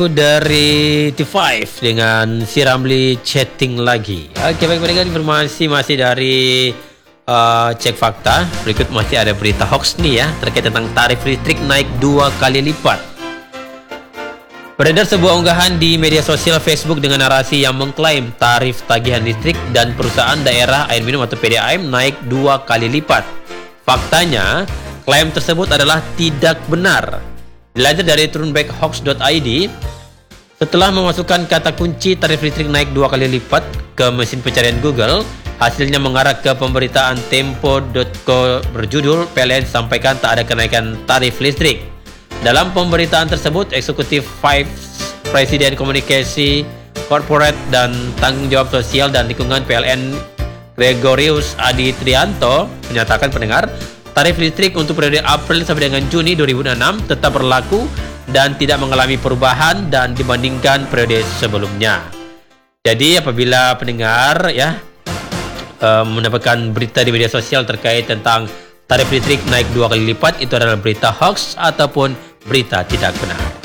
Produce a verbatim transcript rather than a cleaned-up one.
Dari T lima dengan si Ramli chatting lagi. Oke, baik, baik, informasi masih dari uh, cek fakta. Berikut masih ada berita hoax nih ya, terkait tentang tarif listrik naik dua kali lipat. Beredar sebuah unggahan di media sosial Facebook dengan narasi yang mengklaim tarif tagihan listrik dan perusahaan daerah air minum atau P D A M naik dua kali lipat. Faktanya, klaim tersebut adalah tidak benar. Dilansir dari turnbackhoax dot i d, setelah memasukkan kata kunci tarif listrik naik dua kali lipat ke mesin pencarian Google, hasilnya mengarah ke pemberitaan tempo dot co berjudul P L N sampaikan tak ada kenaikan tarif listrik. Dalam pemberitaan tersebut, Eksekutif Vice Presiden Komunikasi Corporate dan Tanggung Jawab Sosial dan Lingkungan P L N Gregorius Adi Trianto menyatakan pendengar, tarif listrik untuk periode April sampai dengan Juni dua ribu enam tetap berlaku dan tidak mengalami perubahan dan dibandingkan periode sebelumnya. Jadi apabila pendengar ya uh, mendapatkan berita di media sosial terkait tentang tarif listrik naik dua kali lipat, itu adalah berita hoax ataupun berita tidak benar.